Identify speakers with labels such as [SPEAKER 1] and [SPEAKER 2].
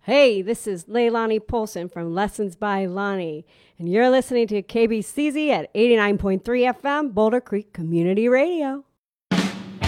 [SPEAKER 1] Hey, this is Leilani Polson from Lessons by Lonnie, and you're listening to KBCZ at 89.3 FM, Boulder Creek Community Radio.